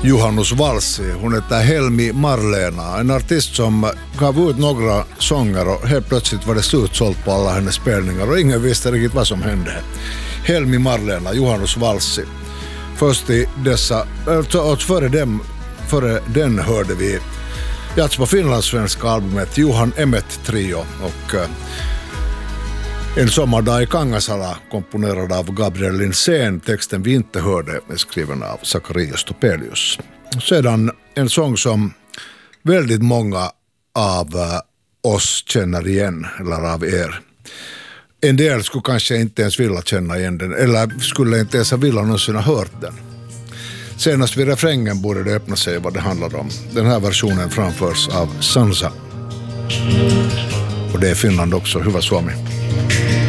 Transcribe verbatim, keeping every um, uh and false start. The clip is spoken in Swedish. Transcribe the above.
Johannes Valssi. Hon heter Helmi Marlena, en artist som gav ut några sånger och helt plötsligt var det slutsålt på alla hennes spelningar och ingen visste riktigt vad som hände. Helmi Marlena, Johannes Valssi. Först i dessa, alltså före, dem, före den hörde vi Jats på finlandssvenska albumet Johan Emmet Trio och uh, En sommardag i Kangasala komponerad av Gabriel Linsén. Texten vi inte hörde är skriven av Zacharias Topelius. Sedan en sång som väldigt många av uh, oss känner igen, eller av er. En del skulle kanske inte ens vilja känna igen den, eller skulle inte ens vilja någonsin ha hört den. Senast vid refrängen borde det öppna sig vad det handlar om. Den här versionen framförs av Sansa. Och det är Finland också, Hyvä Suomi.